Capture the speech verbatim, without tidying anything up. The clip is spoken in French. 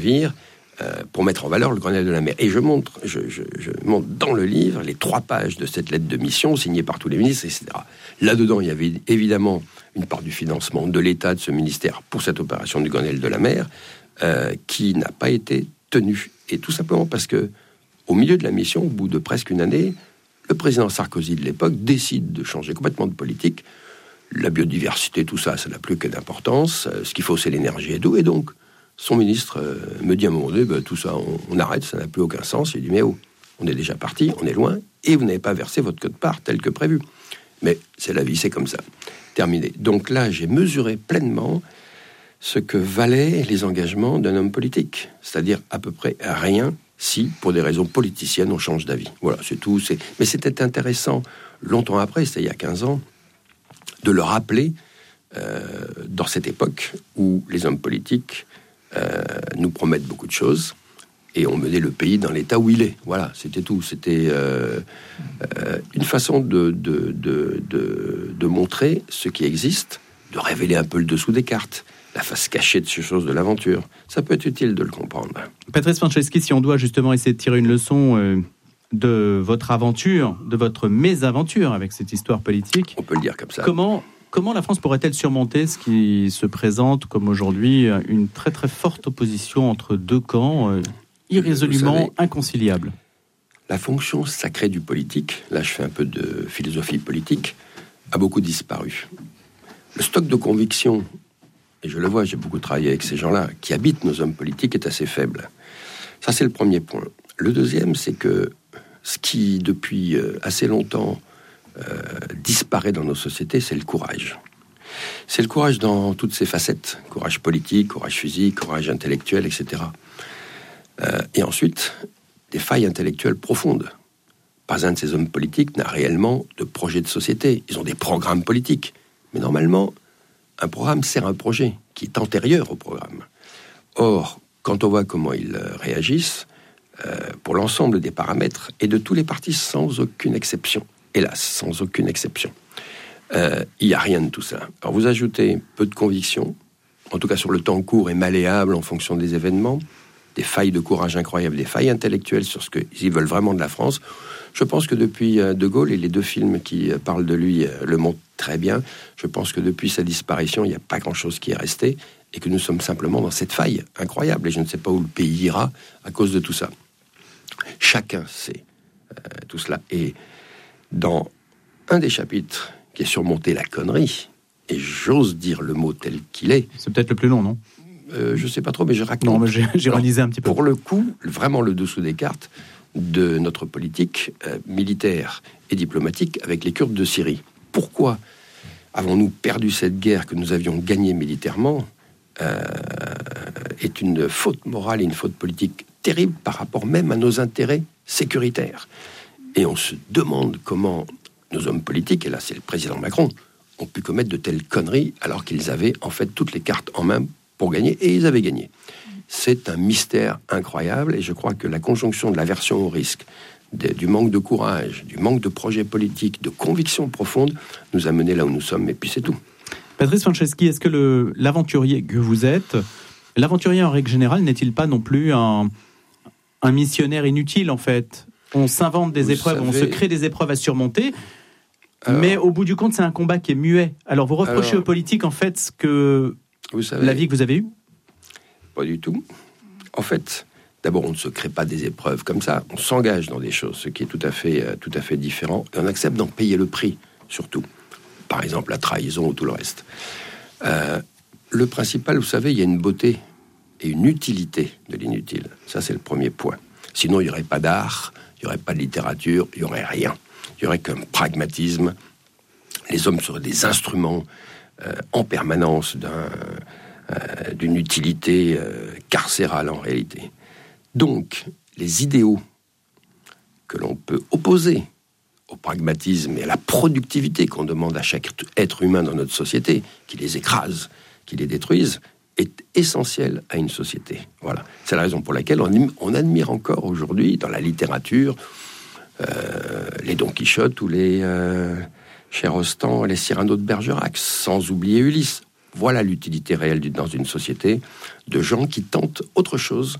servir euh, pour mettre en valeur le Grenelle de la mer. Et je montre, je, je, je montre dans le livre les trois pages de cette lettre de mission signée par tous les ministres, et cetera. Là-dedans, il y avait évidemment une part du financement de l'État, de ce ministère, pour cette opération du Grenelle de la mer, euh, qui n'a pas été tenue. Et tout simplement parce que, au milieu de la mission, au bout de presque une année, le président Sarkozy de l'époque décide de changer complètement de politique. La biodiversité, tout ça, ça n'a plus que d'importance. Ce qu'il faut, c'est l'énergie et d'eau. Et donc, son ministre euh, me dit à un moment donné, bah, tout ça, on, on arrête, ça n'a plus aucun sens. Il dit, mais oh, on est déjà parti, on est loin, et vous n'avez pas versé votre quote-part tel que prévu. Mais c'est la vie, c'est comme ça. Terminé. Donc là, j'ai mesuré pleinement ce que valaient les engagements d'un homme politique. C'est-à-dire à peu près rien si, pour des raisons politiciennes, on change d'avis. Voilà, c'est tout. C'est... Mais c'était intéressant, longtemps après, c'était il y a quinze ans, de le rappeler euh, dans cette époque où les hommes politiques euh, nous promettent beaucoup de choses et ont mené le pays dans l'état où il est. Voilà, c'était tout. C'était euh, euh, une façon de, de, de, de, de montrer ce qui existe, de révéler un peu le dessous des cartes, la face cachée de ces choses de l'aventure. Ça peut être utile de le comprendre. Patrice Franceschi, si on doit justement essayer de tirer une leçon euh, de votre aventure, de votre mésaventure avec cette histoire politique, on peut le dire comme ça. Comment, comment la France pourrait-elle surmonter ce qui se présente comme aujourd'hui une très très forte opposition entre deux camps euh, irrésolument savez, inconciliables? La fonction sacrée du politique, là je fais un peu de philosophie politique, a beaucoup disparu. Le stock de convictions, et je le vois, j'ai beaucoup travaillé avec ces gens-là, qui habitent nos hommes politiques, est assez faible. Ça, c'est le premier point. Le deuxième, c'est que ce qui, depuis assez longtemps, euh, disparaît dans nos sociétés, c'est le courage. C'est le courage dans toutes ses facettes. Courage politique, courage physique, courage intellectuel, et cetera. Euh, et ensuite, des failles intellectuelles profondes. Pas un de ces hommes politiques n'a réellement de projet de société. Ils ont des programmes politiques. Mais normalement, un programme sert un projet qui est antérieur au programme. Or, quand on voit comment ils réagissent, euh, pour l'ensemble des paramètres, et de tous les partis sans aucune exception, hélas, sans aucune exception, euh, il n'y a rien de tout ça. Alors vous ajoutez peu de conviction, en tout cas sur le temps court et malléable en fonction des événements, des failles de courage incroyables, des failles intellectuelles sur ce qu'ils veulent vraiment de la France. Je pense que depuis De Gaulle, et les deux films qui parlent de lui le montrent très bien, je pense que depuis sa disparition, il n'y a pas grand-chose qui est resté, et que nous sommes simplement dans cette faille incroyable, et je ne sais pas où le pays ira à cause de tout ça. Chacun sait euh, tout cela. Et dans un des chapitres qui est surmonté la connerie, et j'ose dire le mot tel qu'il est... C'est peut-être le plus long, non ? euh, Je ne sais pas trop, mais je raconte... Non, mais j'ai, j'ai réalisé un petit peu. Pour le coup, vraiment le dessous des cartes de notre politique euh, militaire et diplomatique avec les Kurdes de Syrie. Pourquoi avons-nous perdu cette guerre que nous avions gagnée militairement euh, est une faute morale et une faute politique terrible par rapport même à nos intérêts sécuritaires. Et on se demande comment nos hommes politiques, et là c'est le président Macron, ont pu commettre de telles conneries alors qu'ils avaient en fait toutes les cartes en main pour gagner, et ils avaient gagné. C'est un mystère incroyable, et je crois que la conjonction de l'aversion au risque, de, du manque de courage, du manque de projet politique, de conviction profonde, nous a menés là où nous sommes, et puis c'est tout. Patrice Franceschi, est-ce que le, l'aventurier que vous êtes, l'aventurier en règle générale, n'est-il pas non plus un, un missionnaire inutile en fait ? On s'invente des vous épreuves, savez, on se crée des épreuves à surmonter, alors, mais au bout du compte, c'est un combat qui est muet. Alors vous reprochez alors, aux politiques en fait ce que vous savez, la vie que vous avez eue ? Pas du tout. En fait, d'abord, on ne se crée pas des épreuves comme ça. On s'engage dans des choses, ce qui est tout à fait, euh, tout à fait différent. Et on accepte d'en payer le prix, surtout. Par exemple, la trahison ou tout le reste. Euh, le principal, vous savez, il y a une beauté et une utilité de l'inutile. Ça, c'est le premier point. Sinon, il n'y aurait pas d'art, il n'y aurait pas de littérature, il n'y aurait rien. Il n'y aurait qu'un pragmatisme. Les hommes seraient des instruments euh, en permanence d'un... Euh, d'une utilité euh, carcérale en réalité. Donc, les idéaux que l'on peut opposer au pragmatisme et à la productivité qu'on demande à chaque être humain dans notre société, qui les écrase, qui les détruise, est essentiel à une société. Voilà. C'est la raison pour laquelle on, on admire encore aujourd'hui dans la littérature euh, les Don Quichotte ou les euh, Cher Rostand, les Cyrano de Bergerac, sans oublier Ulysse. Voilà l'utilité réelle dans une société de gens qui tentent autre chose